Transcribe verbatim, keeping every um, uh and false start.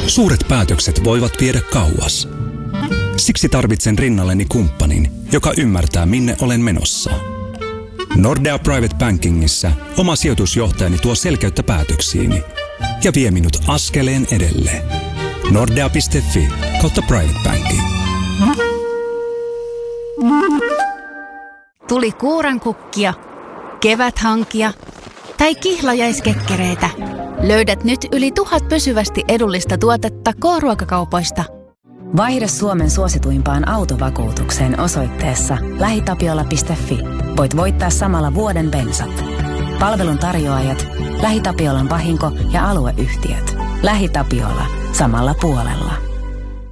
Suuret päätökset voivat viedä kauas. Siksi tarvitsen rinnalleni kumppanin, joka ymmärtää, minne olen menossa. Nordea Private Bankingissa oma sijoitusjohtajani tuo selkeyttä päätöksiini ja vie minut askeleen edelleen. Nordea piste fi kautta Private Banking. Tuli kuurankukkia, keväthankia tai kihlajaiskekkereitä. Löydät nyt yli tuhat pysyvästi edullista tuotetta K-ruokakaupoista. Vaihda Suomen suosituimpaan autovakuutukseen osoitteessa lähitapiola piste fi. Voit voittaa samalla vuoden bensat. Palvelun tarjoajat, LähiTapiolan vahinko- ja alueyhtiöt. LähiTapiola. Samalla puolella.